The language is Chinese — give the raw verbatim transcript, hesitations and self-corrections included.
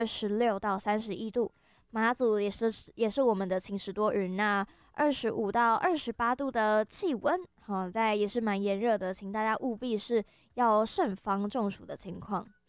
二十六到三十一度。马祖也是也是我们的晴时多云，那二十五到二十八度的气温，好、在也是蛮炎热的，请大家务必是要慎防中暑的情况。